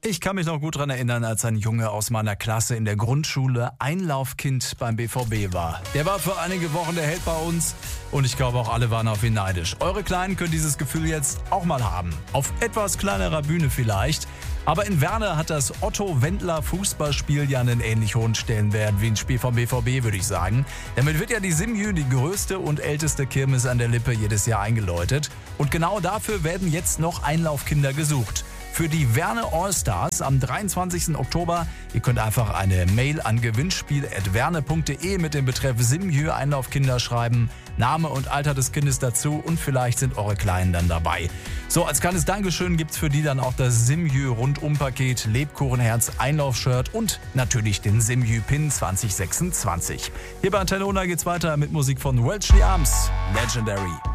Ich kann mich noch gut daran erinnern, als ein Junge aus meiner Klasse in der Grundschule Einlaufkind beim BVB war. Der war für einige Wochen der Held bei uns und ich glaube auch alle waren auf ihn neidisch. Eure Kleinen können dieses Gefühl jetzt auch mal haben. Auf etwas kleinerer Bühne vielleicht. Aber in Werne hat das Otto-Wendler-Fußballspiel ja einen ähnlich hohen Stellenwert wie ein Spiel vom BVB, würde ich sagen. Damit wird ja die Simjü, die größte und älteste Kirmes an der Lippe, jedes Jahr eingeläutet. Und genau dafür werden jetzt noch Einlaufkinder gesucht. Für die Werne Allstars am 23. Oktober. Ihr könnt einfach eine Mail an gewinnspiel@werne.de mit dem Betreff Simjü Einlaufkinder schreiben, Name und Alter des Kindes dazu und vielleicht sind eure Kleinen dann dabei. So, als kleines Dankeschön gibt's für die dann auch das Simjü Rundumpaket, Lebkuchenherz Einlaufshirt und natürlich den Simjü Pin 2026. Hier bei Antenne Unna geht's weiter mit Musik von Welsh the Arms, Legendary.